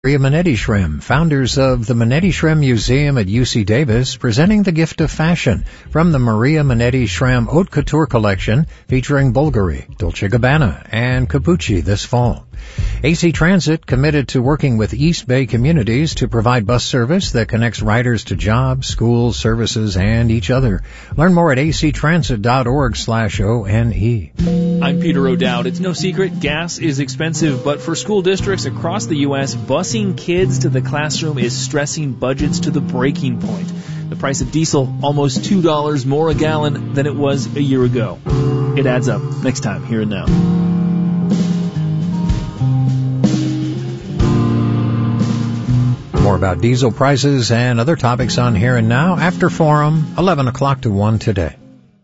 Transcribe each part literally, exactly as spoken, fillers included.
Maria Minetti Shrim, founders of the Minetti Shrim Museum at U C Davis, presenting the gift of fashion from the Maria Minetti Shrim Haute Couture collection featuring Bulgari, Dolce and Gabbana, and Capucci this fall. A C Transit committed to working with East Bay communities to provide bus service that connects riders to jobs, schools, services, and each other. Learn more at actransit.org slash O-N-E. I'm Peter O'Dowd. It's no secret gas is expensive, but for school districts across the U S, busing kids to the classroom is stressing budgets to the breaking point. The price of diesel, almost two dollars more a gallon than it was a year ago. It adds up. Next time, Here and Now. More about diesel prices and other topics on Here and Now after Forum, eleven o'clock to one today.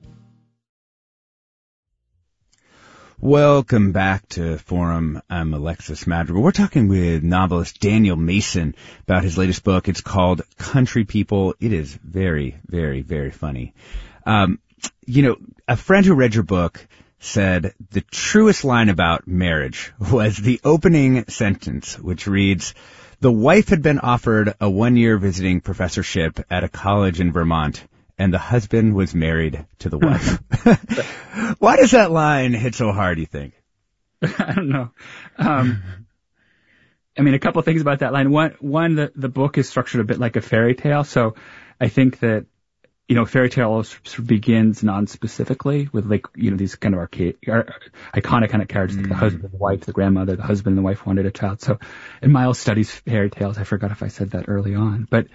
Welcome back to Forum. I'm Alexis Madrigal. We're talking with novelist Daniel Mason about his latest book. It's called Country People. It is very, very, very funny. Um, you know, a friend who read your book said the truest line about marriage was the opening sentence, which reads, "The wife had been offered a one-year visiting professorship at a college in Vermont, and the husband was married to the wife." Why does that line hit so hard, you think? I don't know. Um, I mean, a couple of things about that line. One, one the, the book is structured a bit like a fairy tale, so I think that, you know, fairy tale sort of begins non-specifically with, like, you know, these kind of archaic, iconic kind of characters, mm. like the husband, the wife, the grandmother, the husband and the wife wanted a child. So, and Miles studies fairy tales. I forgot if I said that early on. But,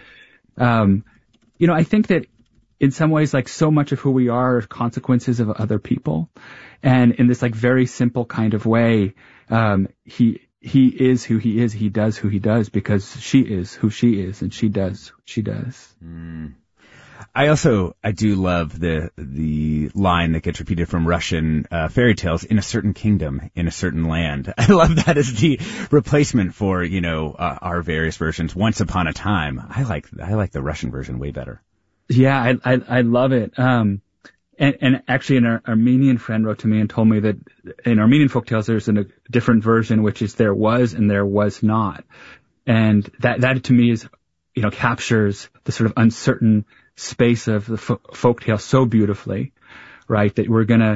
um, you know, I think that in some ways, like, so much of who we are are consequences of other people. And in this, like, very simple kind of way, um, he, he is who he is. He does who he does because she is who she is, and she does what she does. Mm. I also, I do love the, the line that gets repeated from Russian uh, fairy tales, in a certain kingdom, in a certain land. I love that as the replacement for, you know, uh, our various versions. Once upon a time. I like, I like the Russian version way better. Yeah, I, I, I love it. Um, and, and actually an Ar- Armenian friend wrote to me and told me that in Armenian folktales, there's an, a different version, which is there was and there was not. And that, that to me is, you know, captures the sort of uncertain space of the fo- folktale so beautifully, right? That we're gonna,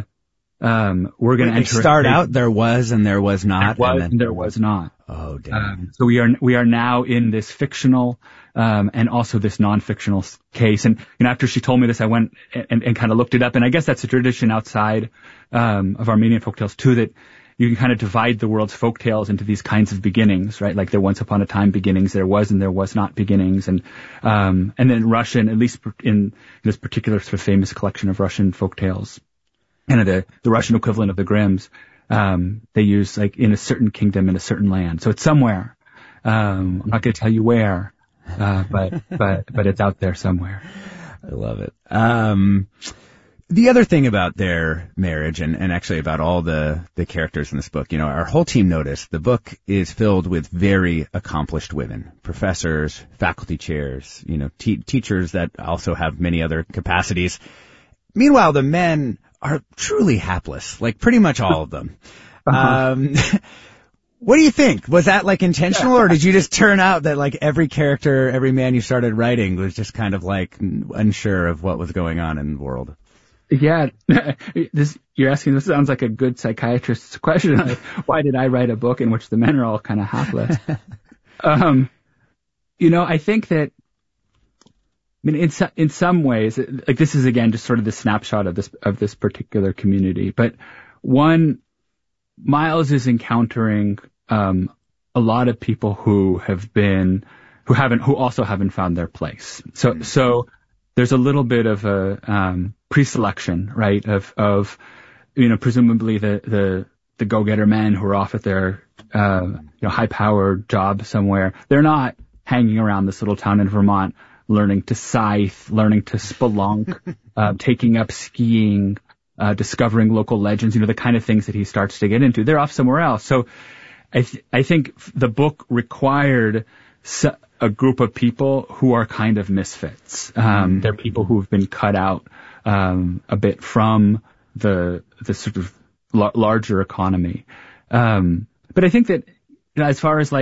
um, we're gonna Wait, enter. Start out there was and there was not, there was and, then, and there was not. Oh, damn! Um, so we are we are now in this fictional, um, and also this non-fictional case. And you know, after she told me this, I went and, and kind of looked it up. And I guess that's a tradition outside um, of Armenian folktales too, that you can kind of divide the world's folktales into these kinds of beginnings, right? Like there once upon a time beginnings, there was and there was not beginnings. And, um, and then Russian, at least in this particular sort of famous collection of Russian folktales, kind of the, the Russian equivalent of the Grimms, um, they use like in a certain kingdom, in a certain land. So it's somewhere. Um, I'm not going to tell you where, uh, but, but, but it's out there somewhere. I love it. Um, The other thing about their marriage, and, and actually about all the, the characters in this book, you know, our whole team noticed the book is filled with very accomplished women, professors, faculty chairs, you know, te- teachers that also have many other capacities. Meanwhile, the men are truly hapless, like pretty much all of them. Uh-huh. Um, what do you think? Was that like intentional, or did you just turn out that like every character, every man you started writing was just kind of like unsure of what was going on in the world? Yeah, this you're asking. This sounds like a good psychiatrist's question. Like, why did I write a book in which the men are all kind of hapless? um, you know, I think that. I mean, in so, in some ways, like this is again just sort of the snapshot of this of this particular community. But one, Miles is encountering um, a lot of people who have been, who haven't, who also haven't found their place. So mm-hmm. so. There's a little bit of a um, pre-selection, right? Of, of, you know, presumably the the the go-getter men who are off at their uh, you know high-powered job somewhere. They're not hanging around this little town in Vermont, learning to scythe, learning to spelunk, uh, taking up skiing, uh, discovering local legends. You know, the kind of things that he starts to get into. They're off somewhere else. So, I th- I think the book required. So, a group of people who are kind of misfits. Um, they're people who have been cut out um, a bit from the the sort of l- larger economy. Um, but I think that, you know, as far as like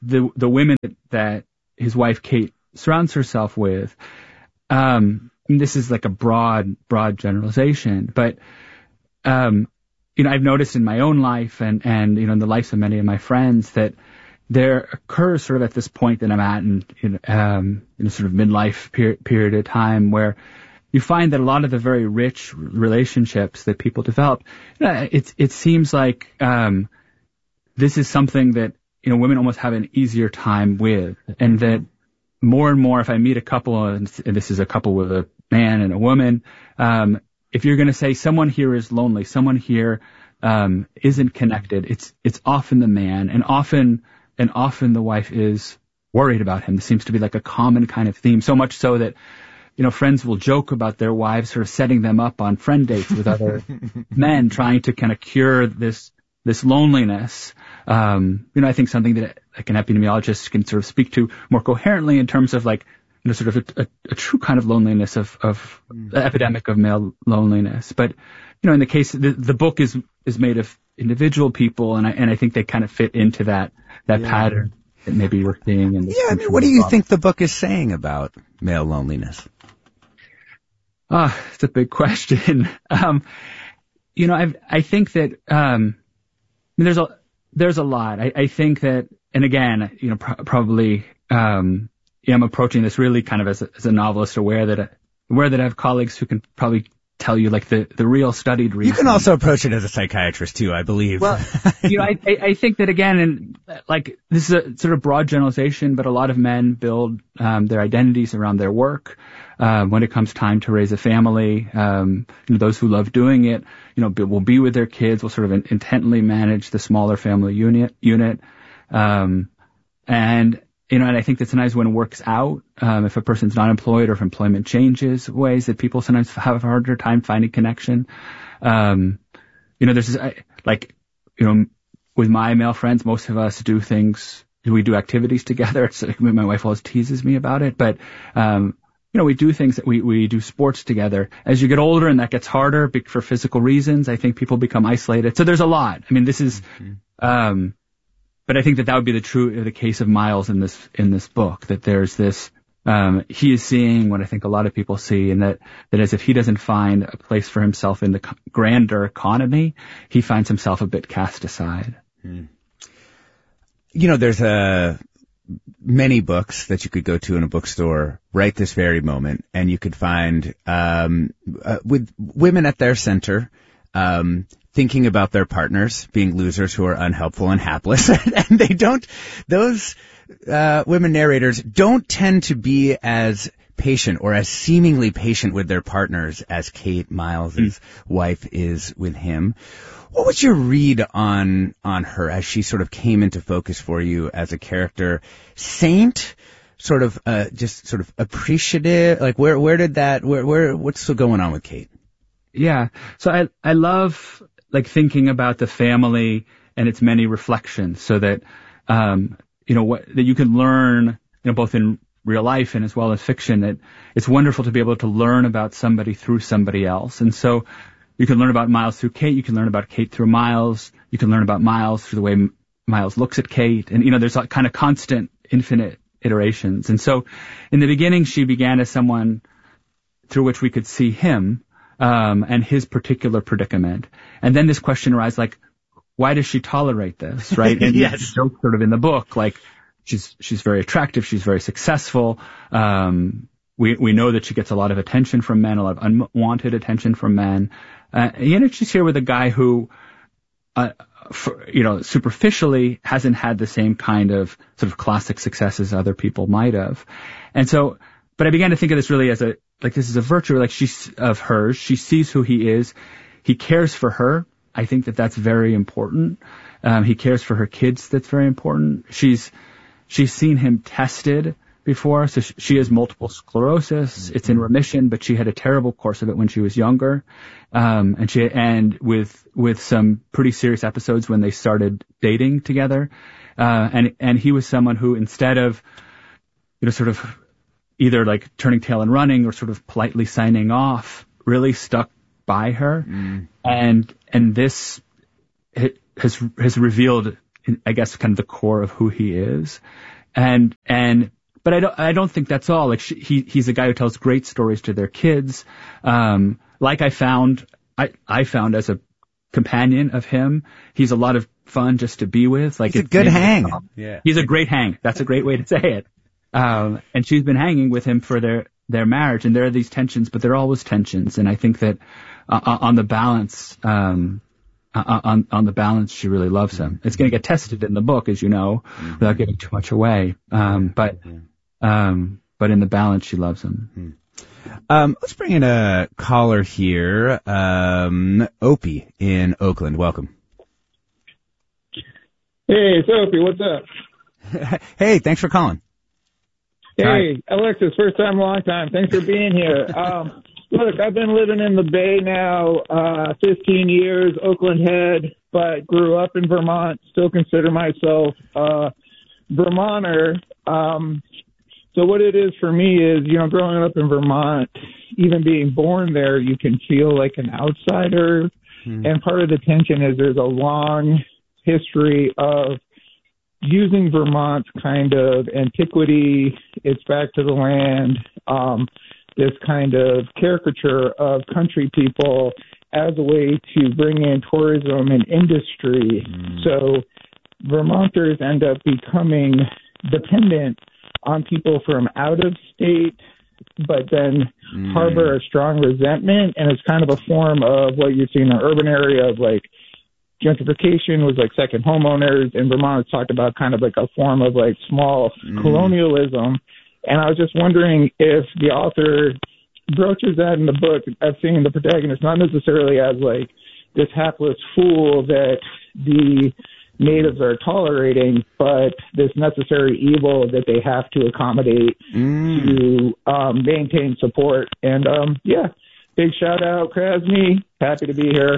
the the women that, that his wife Kate surrounds herself with, um, and this is like a broad, broad generalization, but, um, you know, I've noticed in my own life and, and, you know, in the lives of many of my friends that there occurs sort of at this point that I'm at in, in, um, in a sort of midlife per- period of time where you find that a lot of the very rich relationships that people develop, you know, it, it seems like, um, this is something that, you know, women almost have an easier time with, and that more and more, if I meet a couple, and this is a couple with a man and a woman, um, if you're going to say someone here is lonely, someone here, um, isn't connected, it's, it's often the man, and often, and often the wife is worried about him. This seems to be like a common kind of theme, so much so that, you know, friends will joke about their wives sort of setting them up on friend dates with other men, trying to kind of cure this, this loneliness. Um, you know, I think something that like an epidemiologist can sort of speak to more coherently in terms of like, you know, sort of a, a, a true kind of loneliness of, of mm. the epidemic of male loneliness. But, you know, in the case, the, the book is, is made of individual people, and I, and I think they kind of fit into that, that yeah. pattern that maybe we're seeing in the Yeah, I mean, what do you think the book is saying about male loneliness? Ah, oh, it's a big question. um, you know, I I think that, um, I mean, there's a, there's a lot. I, I think that, and again, you know, pro- probably, um, yeah, I'm approaching this really kind of as a, as a novelist, aware that, I, aware that I have colleagues who can probably tell you like the, the real studied reason. You can also approach it as a psychiatrist too, I believe. Well, you know, I, I, I think that again, and like this is a sort of broad generalization, but a lot of men build, um, their identities around their work. Uh, when it comes time to raise a family, um, you know, those who love doing it, you know, be, will be with their kids, will sort of in, intently manage the smaller family unit, unit. Um, and, you know, and I think that sometimes when it works out, um, if a person's not employed or if employment changes ways that people sometimes have a harder time finding connection. Um, you know, there's this, I, like, you know, with my male friends, most of us do things, we do activities together. It's like, my wife always teases me about it, but, um, you know, we do things that we, we do sports together. As you get older and that gets harder for physical reasons, I think people become isolated. So there's a lot. I mean, this is, mm-hmm. um, but I think that that would be the true, the case of Miles in this, in this book, that there's this, um, he is seeing what I think a lot of people see, and that, that as if he doesn't find a place for himself in the grander economy, he finds himself a bit cast aside. Mm. You know, there's a, many books that you could go to in a bookstore right this very moment, and you could find um uh, with women at their center, um thinking about their partners being losers who are unhelpful and hapless. And they don't, those uh women narrators don't tend to be as patient or as seemingly patient with their partners as Kate, Miles' mm. wife, is with him. What was your read on on her as she sort of came into focus for you as a character? Saint, sort of uh, just sort of appreciative. Like where where did that where where what's still going on with Kate? Yeah, so I I love like thinking about the family and its many reflections, so that um you know what that you can learn, you know, both in real life and as well as fiction. That it's wonderful to be able to learn about somebody through somebody else, and so. You can learn about Miles through Kate. You can learn about Kate through Miles. You can learn about Miles through the way M- Miles looks at Kate. And, you know, there's a kind of constant, infinite iterations. And so in the beginning, she began as someone through which we could see him, um, and his particular predicament. And then this question arises, like, why does she tolerate this, right? And yes. Joke sort of in the book, like, she's, she's very attractive. She's very successful. Um, we, we know that she gets a lot of attention from men, a lot of unwanted attention from men. Uh, you know, she's here with a guy who, uh, for, you know, superficially hasn't had the same kind of sort of classic success as other people might have. And so, but I began to think of this really as a, like, this is a virtue, like she's of hers. She sees who he is. He cares for her. I think that that's very important. Um, he cares for her kids. That's very important. She's, she's seen him tested before. So sh- she has multiple sclerosis. Mm-hmm. It's in remission, but she had a terrible course of it when she was younger. Um, and she, and with, with some pretty serious episodes when they started dating together. Uh, and, and he was someone who, instead of, you know, sort of either like turning tail and running or sort of politely signing off, really stuck by her. Mm. And, and this has, has revealed I guess, kind of the core of who he is. And, and, but I don't, I don't think that's all. Like, she, he, he's a guy who tells great stories to their kids. Um, like I found, I, I found as a companion of him, he's a lot of fun just to be with. Like, he's it's a good hang. Yeah. He's a great hang. That's a great way to say it. Um, and she's been hanging with him for their, their marriage, and there are these tensions, but there are always tensions. And I think that, uh, on the balance, um, uh, on, on the balance, she really loves him. It's going to get tested in the book, as you know, mm-hmm. without giving too much away. Um, but, um, but in the balance, she loves him. Mm-hmm. Um, let's bring in a caller here. Um, Opie in Oakland. Welcome. Hey, it's Opie. What's up? Hey, thanks for calling. Hey, Hi. Alexis, first time, long time. Thanks for being here. Um, look, I've been living in the Bay now uh, fifteen years, Oakland Head, but grew up in Vermont. Still consider myself a Vermonter. Um, so what it is for me is, you know, growing up in Vermont, even being born there, you can feel like an outsider. Hmm. And part of the tension is there's a long history of using Vermont's kind of antiquity, its back to the land, um, this kind of caricature of country people as a way to bring in tourism and industry. Mm. So Vermonters end up becoming dependent on people from out of state, but then mm. harbor a strong resentment. And it's kind of a form of what you see in an urban area of like gentrification was like second homeowners, and Vermont has talked about kind of like a form of like small mm. colonialism. And I was just wondering if the author broaches that in the book of seeing the protagonist not necessarily as like this hapless fool that the natives are tolerating, but this necessary evil that they have to accommodate mm. to um, maintain support. And um, yeah, big shout out, Krasny. Happy to be here.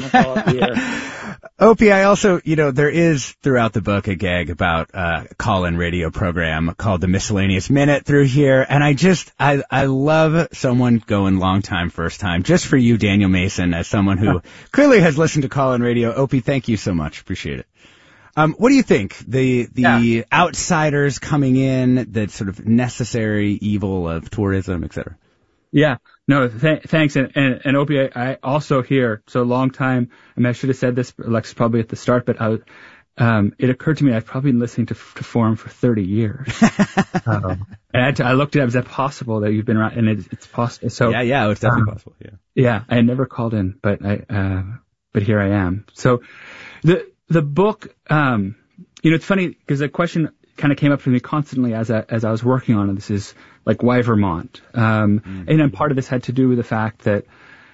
Opie, I also, you know, there is throughout the book a gag about uh, a call-in radio program called the Miscellaneous Minute through here, and I just, I, I love someone going long time, first time, just for you, Daniel Mason, as someone who clearly has listened to call-in radio. Opie, thank you so much. Appreciate it. Um, what do you think? The the yeah. outsiders coming in, the sort of necessary evil of tourism, et cetera. Yeah, no, th- thanks. And, and, and Opie, I, I also hear, so a long time, I mean, I should have said this, Alexis, probably at the start, but I, um, it occurred to me I've probably been listening to, to Forum for thirty years. um, and I, had to, I looked it up, is that possible that you've been around? And it, it's possible. So Yeah, yeah, it's definitely um, possible, yeah. Yeah, I had never called in, but I, uh, but here I am. So the, the book, um, you know, it's funny because the question kind of came up for me constantly as I, as I was working on it. This is like, why Vermont? Um, mm-hmm. And then part of this had to do with the fact that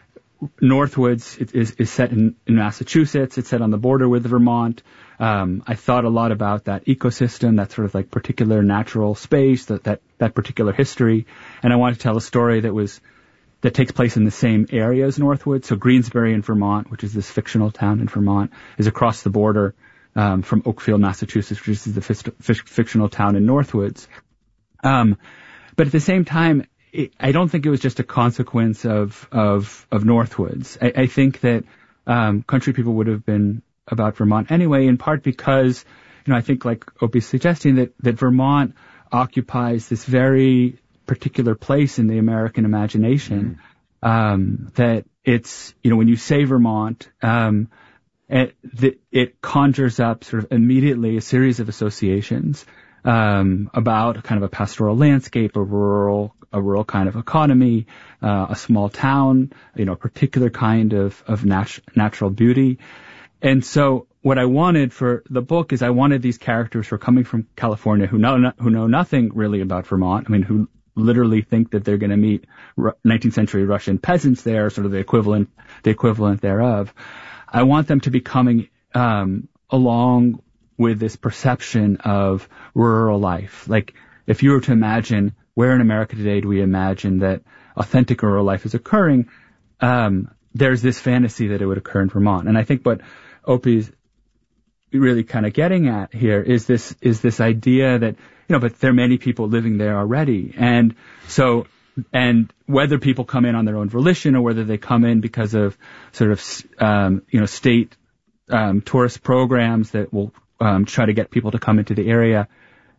Northwoods is, is set in, in Massachusetts. It's set on the border with Vermont. Um, I thought a lot about that ecosystem, that sort of like particular natural space, that, that, that particular history. And I wanted to tell a story that was, that takes place in the same area as Northwoods. So Greensbury in Vermont, which is this fictional town in Vermont, is across the border, um, from Oakfield, Massachusetts, which is the f- f- fictional town in Northwoods. Um, But at the same time, it, I don't think it was just a consequence of of, of Northwoods. I, I think that um, country people would have been about Vermont anyway, in part because, you know, I think like Opie's suggesting that, that Vermont occupies this very particular place in the American imagination. Mm. Um, that it's, you know, when you say Vermont, um, it, it conjures up sort of immediately a series of associations Um, about kind of a pastoral landscape, a rural, a rural kind of economy, uh, a small town, you know, a particular kind of, of nat- natural beauty. And so what I wanted for the book is I wanted these characters who are coming from California who know, who know nothing really about Vermont. I mean, who literally think that they're going to meet nineteenth century Russian peasants there, sort of the equivalent, the equivalent thereof. I want them to be coming, um, along with this perception of rural life. Like, if you were to imagine, where in America today do we imagine that authentic rural life is occurring, um, there's this fantasy that it would occur in Vermont. And I think what Opie's really kind of getting at here is this, is this idea that, you know, but there are many people living there already. And so, and whether people come in on their own volition or whether they come in because of sort of, um, you know, state, um, tourist programs that will um, try to get people to come into the area,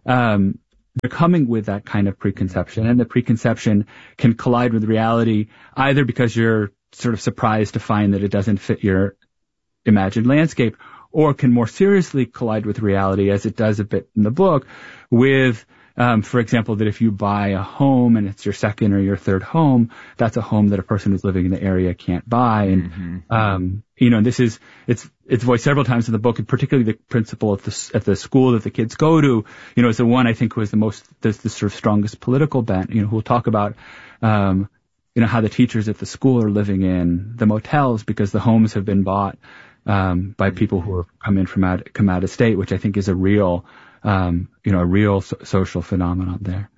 um, they're coming with that kind of preconception, and the preconception can collide with reality either because you're sort of surprised to find that it doesn't fit your imagined landscape, or can more seriously collide with reality, as it does a bit in the book, with, um, for example, that if you buy a home and it's your second or your third home, that's a home that a person who's living in the area can't buy. And, mm-hmm. um, you know, this is, it's, it's voiced several times in the book, and particularly the principal at the, at the school that the kids go to, you know, is the one I think was the most, the, the sort of strongest political bent, you know, who'll talk about, um, you know, how the teachers at the school are living in the motels because the homes have been bought, um, by people who have come in from out, come out of state, which I think is a real, um, you know, a real so- social phenomenon there.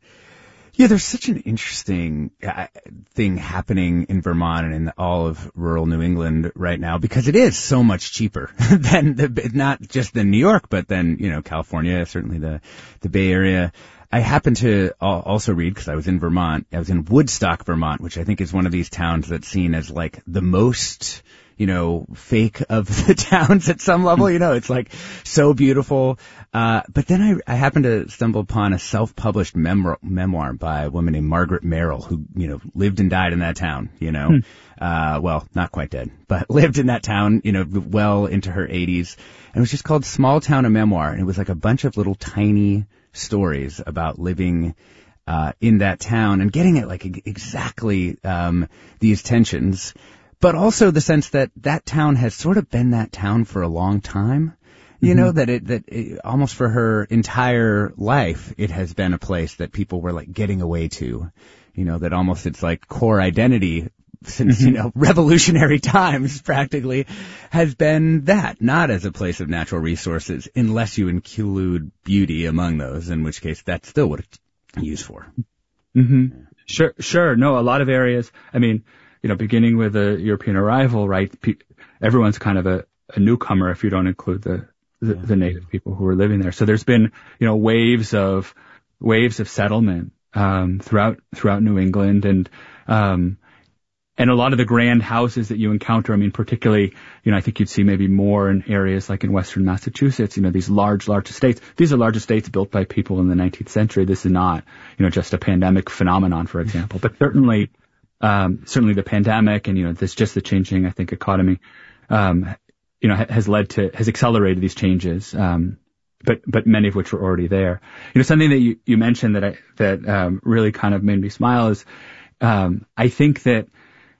Yeah, there's such an interesting uh, thing happening in Vermont and in all of rural New England right now, because it is so much cheaper than the, not just than New York, but then, you know, California, certainly the, the Bay Area. I happened to also read, because I was in Vermont, I was in Woodstock, Vermont, which I think is one of these towns that's seen as like the most, you know, fake of the towns at some level. You know, it's like so beautiful. Uh, but then I, I happened to stumble upon a self-published memoir, memoir by a woman named Margaret Merrill, who, you know, lived and died in that town, you know, hmm. uh, well, not quite dead, but lived in that town, you know, well into her eighties. And it was just called Small Town, a Memoir. And it was like a bunch of little tiny stories about living uh in that town and getting at like exactly um these tensions, but also the sense that that town has sort of been that town for a long time. You mm-hmm. know, that it that it, almost for her entire life it has been a place that people were like getting away to. You know, that almost it's like core identity since, you know, revolutionary times practically has been that, not as a place of natural resources, unless you include beauty among those, in which case that's still what it's used for. Mm-hmm. Yeah. Sure, sure. No, a lot of areas, I mean, you know, beginning with a European arrival, right, pe- everyone's kind of a, a newcomer if you don't include the, the, yeah. the native people who are living there. So there's been, you know, waves of, waves of settlement, um, throughout, throughout New England, and, um, And a lot of the grand houses that you encounter, I mean, particularly, you know, I think you'd see maybe more in areas like in western Massachusetts, you know, these large, large estates. These are large estates built by people in the nineteenth century. This is not, you know, just a pandemic phenomenon, for example. But certainly, um, certainly the pandemic and, you know, this just the changing, I think, economy, um, you know, has led to, has accelerated these changes, um, but, but many of which were already there. You know, something that you, you mentioned that I, that, um, really kind of made me smile is, um, I think that,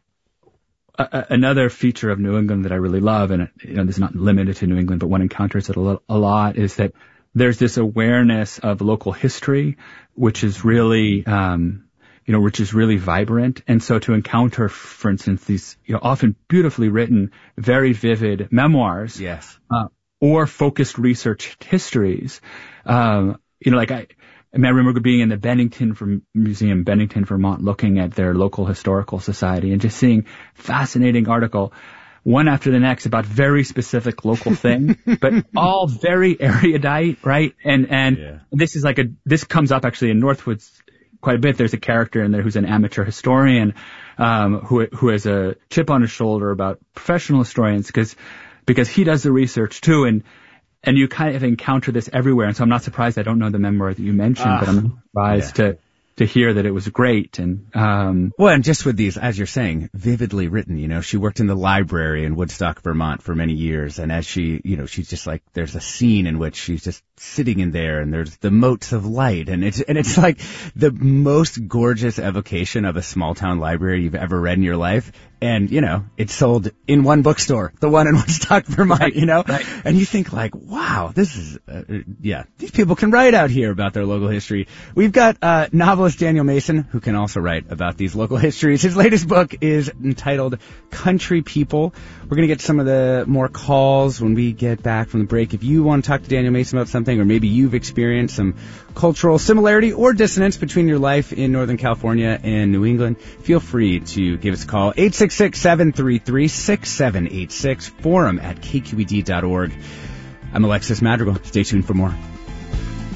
Uh, another feature of New England that I really love, and you know, this is not limited to New England, but one encounters it a, lo- a lot, is that there's this awareness of local history, which is really, um, you know, which is really vibrant. And so to encounter, for instance, these, you know, often beautifully written, very vivid memoirs, yes, uh, or focused research histories, um, you know, like I. I mean, I remember being in the Bennington Museum, Bennington, Vermont, looking at their local historical society and just seeing fascinating article, one after the next, about very specific local thing, but all very erudite, right? And and yeah. this is like a this comes up actually in Northwoods quite a bit. There's a character in there who's an amateur historian, um, who who has a chip on his shoulder about professional historians because because he does the research too, and. And you kind of encounter this everywhere. And so I'm not surprised I don't know the memoir that you mentioned, uh, but I'm surprised yeah. to, to hear that it was great. And, um, well, and just with these, as you're saying, vividly written, you know, she worked in the library in Woodstock, Vermont for many years. And as she, you know, she's just like, there's a scene in which she's just sitting in there and there's the motes of light. And it's, and it's like the most gorgeous evocation of a small town library you've ever read in your life. And, you know, it's sold in one bookstore, the one in Woodstock, Vermont, right, you know? Right. And you think like, wow, this is, uh, yeah, these people can write out here about their local history. We've got uh novelist Daniel Mason, who can also write about these local histories. His latest book is entitled Country People. We're going to get some of the more calls when we get back from the break. If you want to talk to Daniel Mason about something, or maybe you've experienced some cultural similarity or dissonance between your life in Northern California and New England, feel free to give us a call. eight six six, seven three three, six seven eight six, forum at k q e d dot org. I'm Alexis Madrigal. Stay tuned for more.